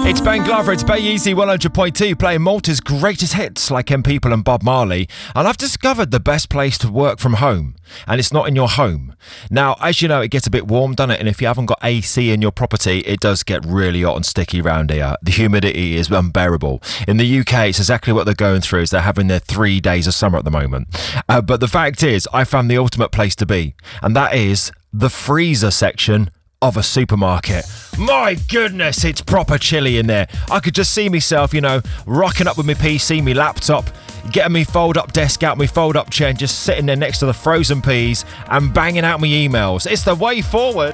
It's Ben Glover, it's Bay Easy 100.2 playing Malta's greatest hits like M People and Bob Marley. And I've discovered the best place to work from home, and it's not in your home. Now, as you know, it gets a bit warm, doesn't it? And if you haven't got AC in your property, it does get really hot and sticky around here. The humidity is unbearable. In the UK, it's exactly what they're going through, is they're having their 3 days of summer at the moment. But the fact is, I found the ultimate place to be, and that is the freezer section of a supermarket. My goodness, it's proper chilly in there. I could just see myself, rocking up with my PC, my laptop, getting me fold-up desk out, my fold-up chair, and just sitting there next to the frozen peas and banging out my emails. It's the way forward.